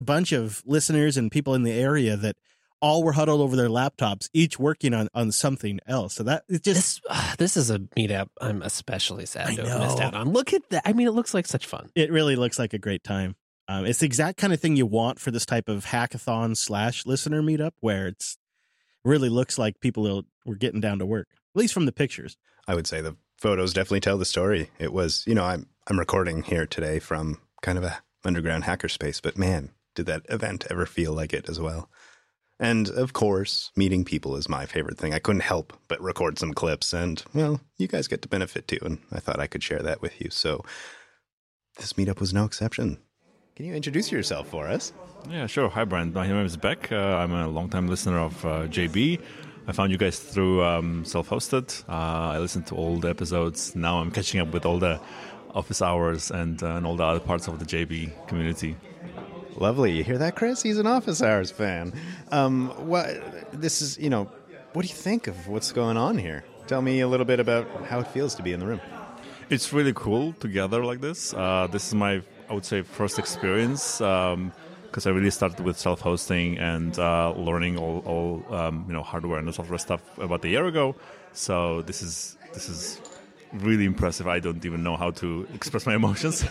bunch of listeners and people in the area that all were huddled over their laptops, each working on something else. So that it just this is a meetup I'm especially sad to have missed out on. Look at that. I mean, it looks like such fun. It really looks like a great time. It's the exact kind of thing you want for this type of hackathon / listener meetup, where it's really looks like people were getting down to work, at least from the pictures. I would say the photos definitely tell the story. It was, I'm recording here today from kind of a underground hackerspace, but man, did that event ever feel like it as well. And of course, meeting people is my favorite thing. I couldn't help but record some clips and, well, you guys get to benefit too. And I thought I could share that with you. So this meetup was no exception. Can you introduce yourself for us? Yeah, sure. Hi, Brent. My name is Beck. I'm a longtime listener of JB. I found you guys through Self-Hosted. I listened to all the episodes. Now I'm catching up with all the office hours and all the other parts of the JB community. Lovely. You hear that, Chris? He's an Office Hours fan. What do you think of what's going on here? Tell me a little bit about how it feels to be in the room. It's really cool to gather like this. This is my, I would say, first experience because I really started with self-hosting and learning all hardware and the software stuff about a year ago. So this is really impressive. I don't even know how to express my emotions.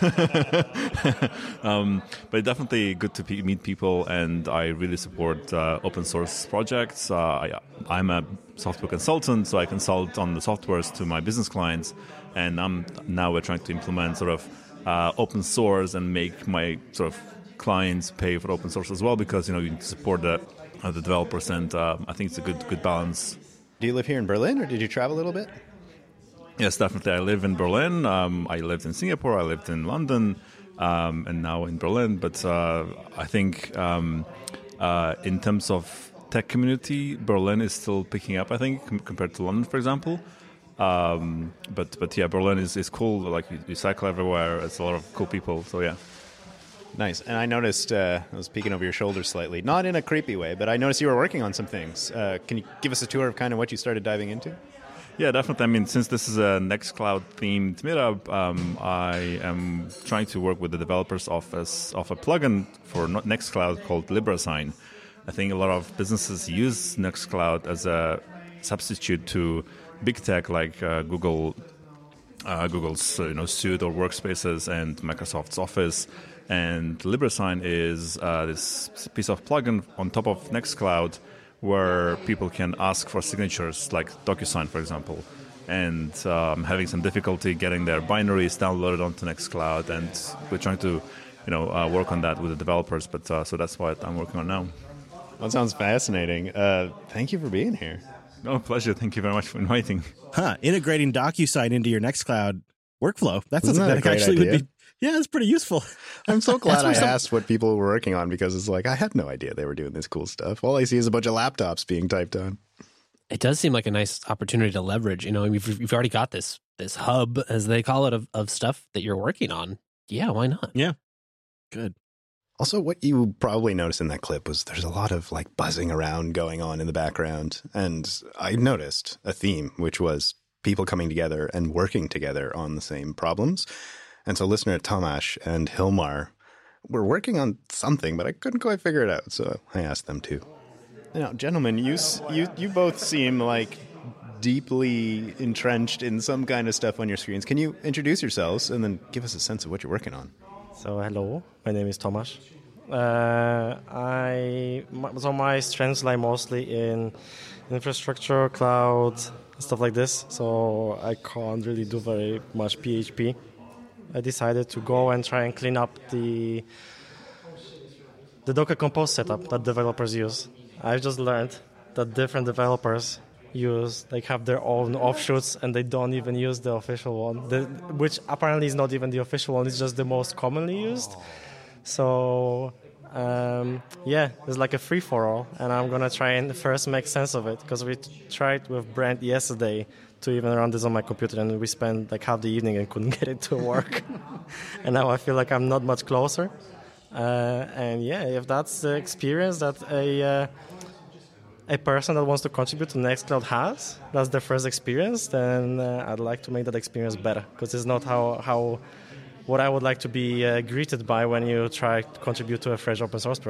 But definitely good to meet people, and I really support open source projects. I'm a software consultant, so I consult on the softwares to my business clients, and we're trying to implement sort of open source and make my sort of clients pay for open source as well, because you need to support the developers, and I think it's a good balance. Do you live here in Berlin, or did you travel a little bit? Yes, definitely. I live in Berlin. I lived in Singapore. I lived in London, and now in Berlin. But I think in terms of tech community, Berlin is still picking up, I think, compared to London, for example. But yeah, Berlin is cool. Like you cycle everywhere. It's a lot of cool people. So yeah. Nice. And I noticed, I was peeking over your shoulder slightly, not in a creepy way, but I noticed you were working on some things. Can you give us a tour of kind of what you started diving into? Yeah, definitely. I mean, since this is a Nextcloud themed meetup, I am trying to work with the developers of a plugin for Nextcloud called LibreSign. I think a lot of businesses use Nextcloud as a substitute to big tech like Google's Suite or Workspaces and Microsoft's Office. And LibreSign is this piece of plugin on top of Nextcloud, where people can ask for signatures, like DocuSign, for example. And having some difficulty getting their binaries downloaded onto Nextcloud, and we're trying to, work on that with the developers. But so that's what I'm working on now. That sounds fascinating. Thank you for being here. No, pleasure. Thank you very much for inviting. Integrating DocuSign into your Nextcloud workflow. That's something that actually idea? would be. Yeah, it's pretty useful. I'm so glad I asked what people were working on, because it's like I had no idea they were doing this cool stuff. All I see is a bunch of laptops being typed on. It does seem like a nice opportunity to leverage. You've already got this hub, as they call it, of stuff that you're working on. Yeah, why not? Yeah, good. Also, what you probably noticed in that clip was there's a lot of like buzzing around going on in the background. And I noticed a theme, which was people coming together and working together on the same problems. And so listener Tomasz and Hilmar were working on something, but I couldn't quite figure it out. So I asked them to. Now, gentlemen, you both seem like deeply entrenched in some kind of stuff on your screens. Can you introduce yourselves and then give us a sense of what you're working on? So hello, my name is Tomasz. My strengths lie mostly in infrastructure, cloud, stuff like this. So I can't really do very much PHP. I decided to go and try and clean up the Docker Compose setup that developers use. I've just learned that different developers have their own offshoots, and they don't even use the official one, which apparently is not even the official one. It's just the most commonly used. So it's like a free-for-all, and I'm going to try and first make sense of it, because we tried with Brent yesterday to even run this on my computer, and we spent like half the evening and couldn't get it to work. And now I feel like I'm not much closer. If that's the experience that a person that wants to contribute to Nextcloud has, that's their first experience, then I'd like to make that experience better, because it's not how what I would like to be greeted by when you try to contribute to a fresh open source project.